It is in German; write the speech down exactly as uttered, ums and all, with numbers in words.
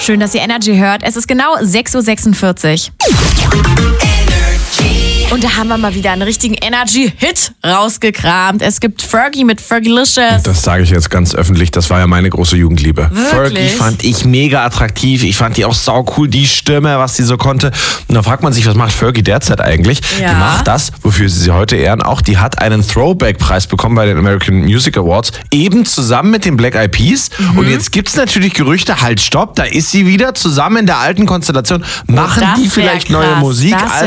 Schön, dass ihr Energy hört. Es ist genau sechs Uhr sechsundvierzig. Und da haben wir mal wieder einen richtigen Energy-Hit rausgekramt. Es gibt Fergie mit Fergalicious. Das sage ich jetzt ganz öffentlich, das war ja meine große Jugendliebe. Wirklich? Fergie fand ich mega attraktiv, ich fand die auch saucool, die Stimme, was sie so konnte. Und da fragt man sich, was macht Fergie derzeit eigentlich? Ja. Die macht das, wofür sie sie heute ehren. Auch die hat einen Throwback-Preis bekommen bei den American Music Awards, eben zusammen mit den Black Eyed Peas. Mhm. Und jetzt gibt es natürlich Gerüchte, halt stopp, da ist sie wieder zusammen in der alten Konstellation. Machen das die vielleicht wär krass. neue Musik? Das